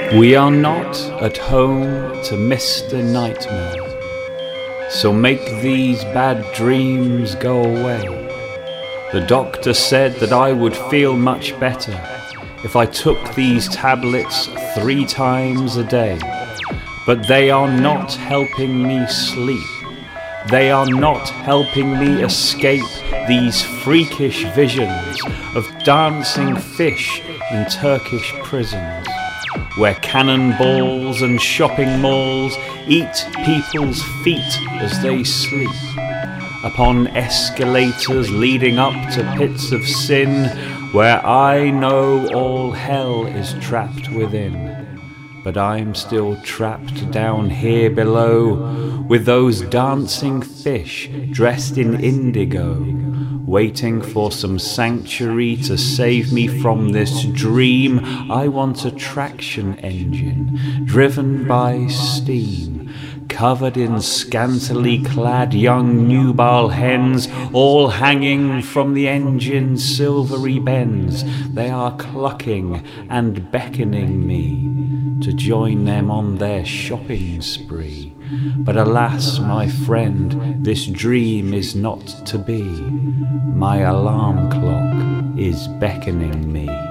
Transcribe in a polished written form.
We are not at home to Mr. Nightmare, so make these bad dreams go away. The doctor said that I would feel much better if I took these tablets 3 times a day, but they are not helping me sleep. They are not helping me escape these freakish visions of dancing fish in Turkish prisons, where cannonballs and shopping malls eat people's feet as they sleep, upon escalators leading up to pits of sin, where I know all hell is trapped within. But I'm still trapped down here below, with those dancing fish dressed in indigo, waiting for some sanctuary to save me from this dream. I want a traction engine, driven by steam, covered in scantily clad young nubile hens, all hanging from the engine's silvery bends. They are clucking and beckoning me to join them on their shopping spree. But alas, my friend, this dream is not to be. My alarm clock is beckoning me.